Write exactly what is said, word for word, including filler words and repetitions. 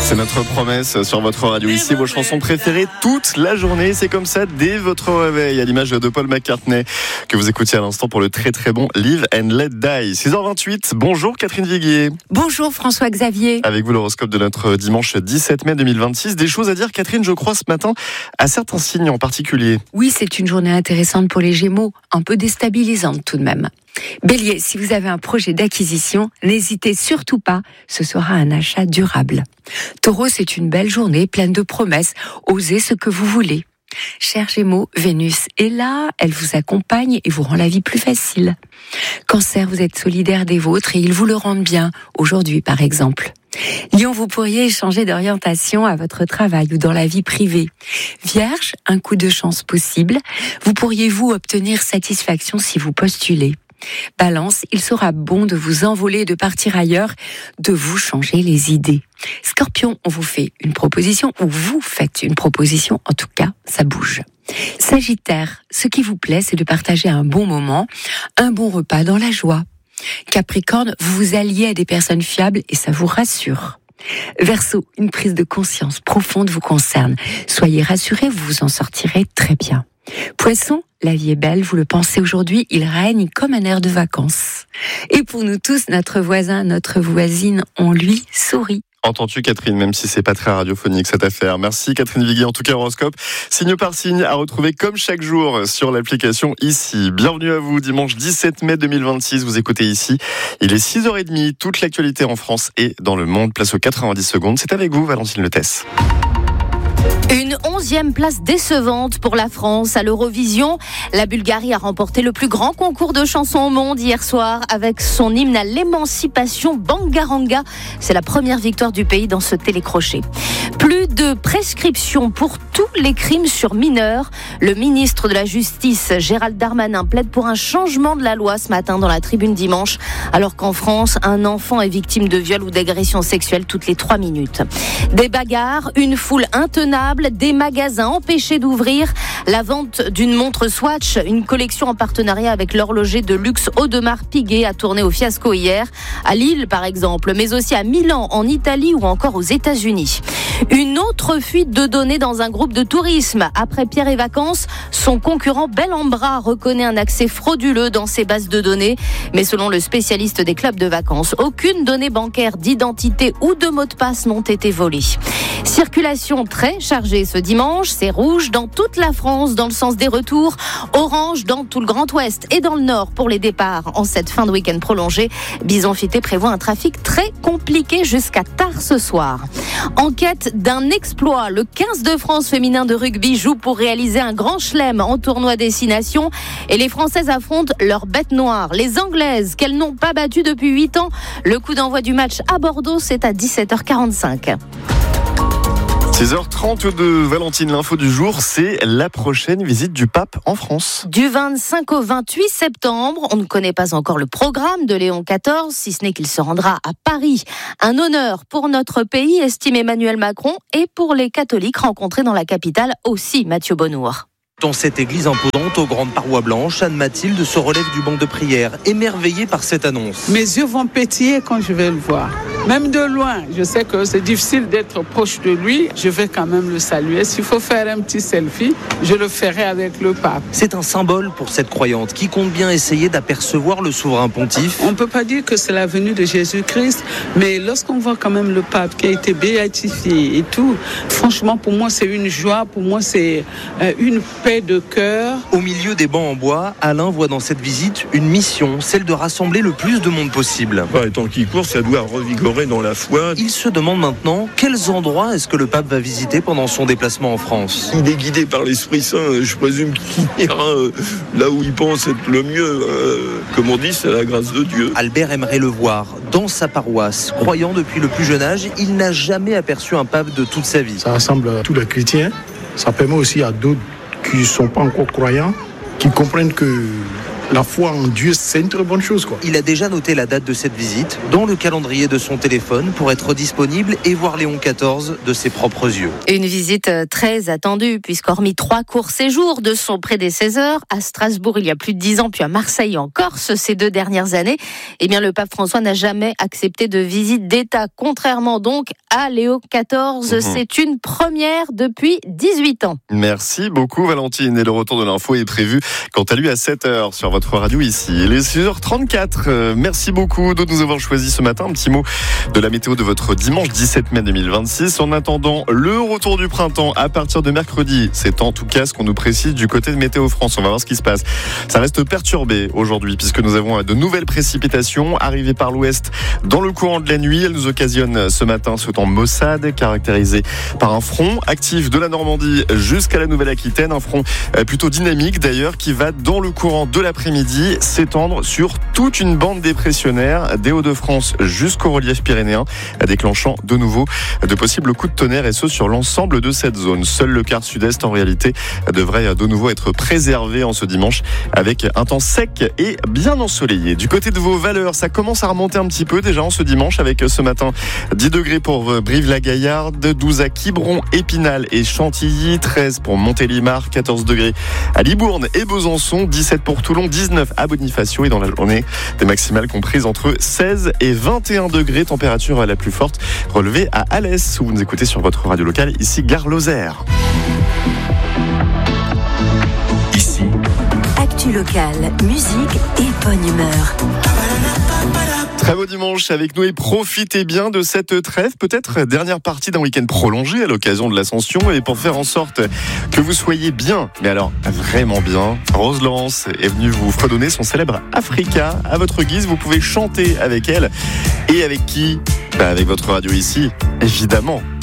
C'est notre promesse sur votre radio. Ici, vos chansons préférées toute la journée. C'est comme ça dès votre réveil, à l'image de Paul McCartney, que vous écoutiez à l'instant pour le très très bon Live and Let Die. six heures vingt-huit, bonjour Catherine Viguier. Bonjour François-Xavier. Avec vous l'horoscope de notre dimanche dix-sept mai deux mille vingt-six. Des choses à dire, Catherine, je crois, ce matin, à certains signes en particulier. Oui, c'est une journée intéressante pour les Gémeaux, un peu déstabilisante tout de même. Bélier, si vous avez un projet d'acquisition, n'hésitez surtout pas, ce sera un achat durable. Taureau, c'est une belle journée pleine de promesses, osez ce que vous voulez. Cher Gémeaux, Vénus est là, elle vous accompagne et vous rend la vie plus facile. Cancer, vous êtes solidaire des vôtres et ils vous le rendent bien, aujourd'hui par exemple. Lion, vous pourriez changer d'orientation à votre travail ou dans la vie privée. Vierge, un coup de chance possible, vous pourriez vous obtenir satisfaction si vous postulez. Balance, il sera bon de vous envoler et de partir ailleurs, de vous changer les idées. Scorpion, on vous fait une proposition ou vous faites une proposition, en tout cas, ça bouge. Sagittaire, ce qui vous plaît, c'est de partager un bon moment, un bon repas dans la joie. Capricorne, vous vous alliez à des personnes fiables et ça vous rassure. Verseau, une prise de conscience profonde vous concerne. Soyez rassurés, vous vous en sortirez très bien. Poisson, la vie est belle, vous le pensez aujourd'hui, il règne comme un air de vacances. Et pour nous tous, notre voisin, notre voisine, on lui sourit. Entends-tu Catherine, même si c'est pas très radiophonique cette affaire. Merci Catherine Viguier, en tout cas horoscope, signe par signe, à retrouver comme chaque jour sur l'application Ici. Bienvenue à vous, dimanche dix-sept mai deux mille vingt-six, vous écoutez Ici. Il est six heures trente, toute l'actualité en France et dans le monde, place aux quatre-vingt-dix secondes. C'est avec vous Valentine Letès. Une onzième place décevante pour la France à l'Eurovision. La Bulgarie a remporté le plus grand concours de chansons au monde hier soir avec son hymne à l'émancipation Bangaranga. C'est la première victoire du pays dans ce télécrochet. Plus de prescription pour tous les crimes sur mineurs. Le ministre de la Justice, Gérald Darmanin, plaide pour un changement de la loi ce matin dans la Tribune dimanche, alors qu'en France, un enfant est victime de viol ou d'agression sexuelle toutes les trois minutes. Des bagarres, une foule intenable, des magasins empêchés d'ouvrir, la vente d'une montre Swatch, une collection en partenariat avec l'horloger de luxe Audemars Piguet a tourné au fiasco hier, à Lille par exemple, mais aussi à Milan, en Italie ou encore aux États-Unis. Une autre fuite de données dans un groupe de tourisme. Après Pierre et Vacances, son concurrent Bel en Bras reconnaît un accès frauduleux dans ses bases de données. Mais selon le spécialiste des clubs de vacances, aucune donnée bancaire, d'identité ou de mot de passe n'ont été volées. Circulation très chargée ce dimanche, c'est rouge dans toute la France dans le sens des retours, orange dans tout le Grand Ouest et dans le Nord pour les départs en cette fin de week-end prolongée. Bison Futé prévoit un trafic très compliqué jusqu'à tard ce soir. En quête d'un exploit, le quinze de France féminin de rugby joue pour réaliser un grand chelem en tournoi destination et les Françaises affrontent leur bête noire, les Anglaises qu'elles n'ont pas battues depuis huit ans. Le coup d'envoi du match à Bordeaux, c'est à dix-sept heures quarante-cinq. six heures trente-deux, Valentine, l'info du jour, c'est la prochaine visite du pape en France. Du vingt-cinq au vingt-huit septembre, on ne connaît pas encore le programme de Léon quatorze, si ce n'est qu'il se rendra à Paris. Un honneur pour notre pays, estime Emmanuel Macron, et pour les catholiques rencontrés dans la capitale aussi, Mathieu Bonnour. Dans cette église imposante aux grandes parois blanches, Anne-Mathilde se relève du banc de prière, émerveillée par cette annonce. Mes yeux vont pétiller quand je vais le voir. Même de loin, je sais que c'est difficile d'être proche de lui. Je vais quand même le saluer. S'il faut faire un petit selfie, je le ferai avec le pape. C'est un symbole pour cette croyante qui compte bien essayer d'apercevoir le souverain pontife. On ne peut pas dire que c'est la venue de Jésus-Christ, mais lorsqu'on voit quand même le pape qui a été béatifié et tout, franchement, pour moi, c'est une joie. Pour moi, c'est une paix de cœur. Au milieu des bancs en bois, Alain voit dans cette visite une mission, celle de rassembler le plus de monde possible. Par les temps qui courent, ça doit revigorer dans la foi. Il se demande maintenant quels endroits est-ce que le pape va visiter pendant son déplacement en France. Il est guidé par l'Esprit Saint, je présume qu'il ira là où il pense être le mieux. Comme on dit, c'est la grâce de Dieu. Albert aimerait le voir dans sa paroisse. Croyant depuis le plus jeune âge, il n'a jamais aperçu un pape de toute sa vie. Ça rassemble tous les chrétiens, ça permet aussi à d'autres qui ne sont pas encore croyants, qui comprennent que la foi en Dieu, c'est une très bonne chose, quoi. Il a déjà noté la date de cette visite dans le calendrier de son téléphone pour être disponible et voir Léon quatorze de ses propres yeux. Une visite très attendue, puisqu'hormis trois courts séjours de son prédécesseur, à Strasbourg il y a plus de dix ans, puis à Marseille en Corse ces deux dernières années, eh bien le pape François n'a jamais accepté de visite d'État, contrairement donc à Léon quatorze. Mmh. C'est une première depuis dix-huit ans. Merci beaucoup Valentine. Et le retour de l'info est prévu quant à lui à sept heures sur votre radio ici. Il est six heures trente-quatre. Euh, merci beaucoup de nous avoir choisi ce matin. Un petit mot de la météo de votre dimanche dix-sept mai deux mille vingt-six. En attendant le retour du printemps à partir de mercredi, c'est en tout cas ce qu'on nous précise du côté de Météo France. On va voir ce qui se passe. Ça reste perturbé aujourd'hui puisque nous avons de nouvelles précipitations arrivées par l'ouest dans le courant de la nuit. Elles nous occasionnent ce matin ce temps maussade caractérisé par un front actif de la Normandie jusqu'à la Nouvelle-Aquitaine. Un front plutôt dynamique d'ailleurs qui va dans le courant de l'après-midi s'étendre sur toute une bande dépressionnaire des Hauts-de-France jusqu'au relief pyrénéen, déclenchant de nouveau de possibles coups de tonnerre et ce sur l'ensemble de cette zone. Seul le quart sud-est en réalité devrait de nouveau être préservé en ce dimanche avec un temps sec et bien ensoleillé. Du côté de vos valeurs, ça commence à remonter un petit peu déjà en ce dimanche avec ce matin dix degrés pour Brive-la-Gaillarde, douze à Quiberon, Épinal et Chantilly, treize pour Montélimar, quatorze degrés à Libourne et Besançon, dix-sept pour Toulon, dix-neuf à Bonifacio et dans la journée des maximales comprises entre seize et vingt et un degrés, température la plus forte relevée à Alès où vous nous écoutez sur votre radio locale, ici Gare Lozère. Ici Actu locale, musique et bonne humeur. Très beau dimanche avec nous et profitez bien de cette trêve, peut-être dernière partie d'un week-end prolongé à l'occasion de l'Ascension. Et pour faire en sorte que vous soyez bien, mais alors vraiment bien, Rose Laurence est venue vous fredonner son célèbre Africa à votre guise. Vous pouvez chanter avec elle et avec qui ? Bah avec votre radio ici, évidemment.